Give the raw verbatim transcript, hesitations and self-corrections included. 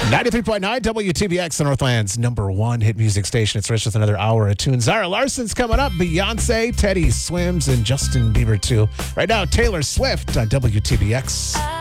ninety-three point nine W T B X, the Northland's number one hit music station. It's Rich with another hour of tunes. Zara Larson's coming up. Beyonce, Teddy Swims, and Justin Bieber too. Right now, Taylor Swift on W T B X.